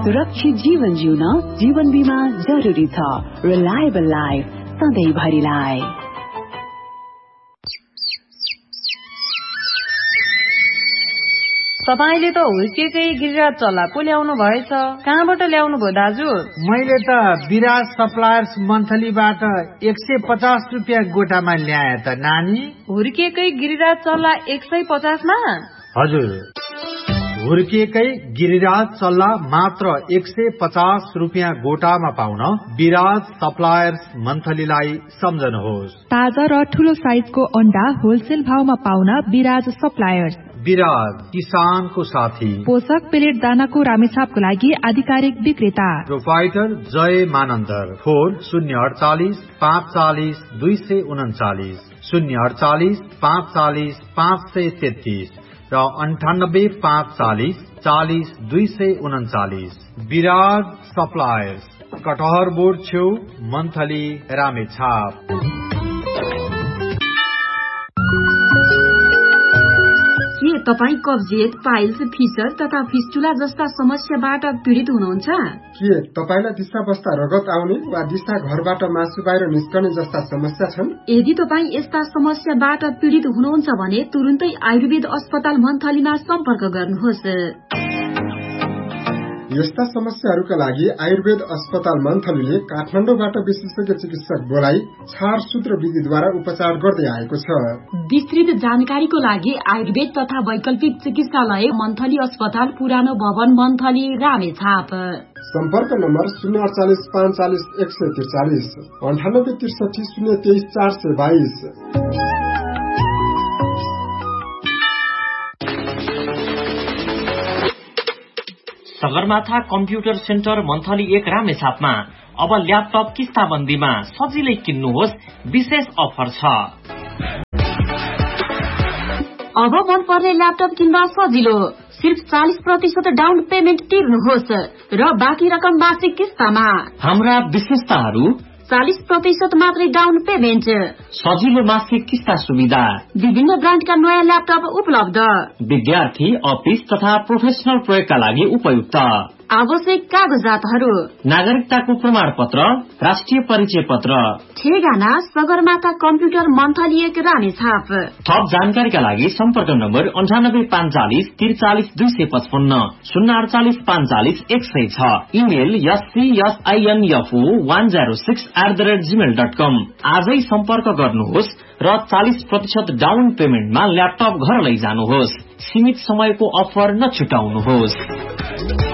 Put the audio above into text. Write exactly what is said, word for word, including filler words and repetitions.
सुरक्षित जीवन जिउन जीवन बीमा जरुरी छ। Reliable life सधैँभरिलाई। तपाईले त हुर्केकै गिरिराज चल्ला पो ल्याउनु भएछ। कहाँबाट ल्याउनु भयो दाजु? मैले त विराज सप्लायर्स मन्थलीबाट एक सय पचास रुपियाँ गोटामा ल्याए त नानी। हुर्केकै गिरिराज चल्ला एक सय पचासमा? हजुर, हुर्केकै गिरिराज चल्ला मात्र एक सय पचास रुपियाँ गोटामा पाउन विराज सप्लायर्स मन्थलीलाई सम्झनुहोस्। ताजा र ठूलो साइजको अन्डा होलसेल भावमा पाउन विराज सप्लायर्स। विराज, किसानको साथी। पोषक पेलेट दानाको रामेछापको लागि आधिकारिक विक्रेता। प्रोपाइटर जय मानन्दर। फोन शून्य अडचालिस पाँच चालिस दुई सय उन्चालिस, शून्य अडचालिस पाँच चालिस पाँच सय तेत्तीस र अन्ठानब्बे पाँच चालिस चालिस दुई सय उन्चालिस। विराज सप्लायर्स, कटहर बोर्ड छेउ, मन्थली, रामेछाप। के तपाईँ कब्जियत, पाइल्स, फिसर तथा फिस्टुला जस्ता समस्याबाट पीड़ित हुनुहुन्छ? के तपाईलाई दिशा बस्दा रगत आउने वा दिशा घरबाट मासु बाहिर निस्कने जस्ता समस्या छन्? यदि तपाईँ यस्ता समस्याबाट पीड़ित हुनुहुन्छ भने तुरुन्तै आयुर्वेद अस्पताल मन्थलीमा सम्पर्क गर्नुहोस्। यस्ता समस्याहरूका लागि आयुर्वेद अस्पताल मन्थलीले काठमाडौँबाट विशेषज्ञ चिकित्सक बोलाई छारसूत्र विधिद्वारा उपचार गर्दै आएको छ। विस्तृत जानकारीको लागि आयुर्वेद तथा वैकल्पिक चिकित्सालय मन्थली अस्पताल, पुरानो भवन, मन्थली, रामेछाप। सम्पर्क नम्बर शून्य अडचालिस पाँच चालिस एक सय त्रिचालिस, अन्ठानब्बे त्रिसठी शून्य तेइस चार सय बाइस। सगरमाथा कम्प्युटर सेन्टर मन्थली एक रामेछापमा अब ल्यापटप किस्ताबन्दीमा सजिलै किन्नुहोस्, विशेष अफर छ। अब मन पर्ने ल्यापटप किन्दा सजिलो, सिर्फ चालीस प्रतिशत डाउन पेमेन्ट तिर्नुहोस् र बाँकी रकम मासिक किस्तामा। हाम्रा विशेषताहरू: चालीस प्रतिशत मात्रै डाउन पेमेन्ट, सजिलो मासिक किस्ता सुविधा, विभिन्न ब्रान्डका नयाँ ल्यापटप उपलब्ध, विद्यार्थी, अफिस तथा प्रोफेसनल प्रयोगका लागि उपयुक्त, आवश्यक कागजातहरू: नागरिकताको प्रमाण पत्र, राष्ट्रिय परिचय पत्र। ठेगाना सगरमाथा कम्प्युटर मन्थली एक रामेछाप। थप जानकारीका लागि सम्पर्क नम्बर अन्ठानब्बे पाँच चालिस त्रिचालिस दुई सय पचपन्न, शून्य अडचालिस पाँच चालिस एक सय छ। Email एससीएसआईएनएफओ one zero six at the rate Gmail dot कम। आजै सम्पर्क गर्नुहोस् र चालीस प्रतिशत डाउन पेमेन्टमा ल्यापटप घर लैजानुहोस्। सीमित समयको अफर नछुटाउनुहोस्।